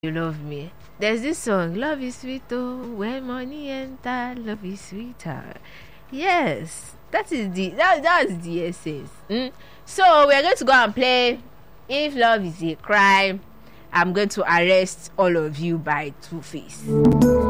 You love me. There's this song, Love is sweet, oh, when money enter, love is sweeter. Yes, that's the essence. So we're going to go and play If Love is a Crime. I'm going to arrest all of you by Two-Face.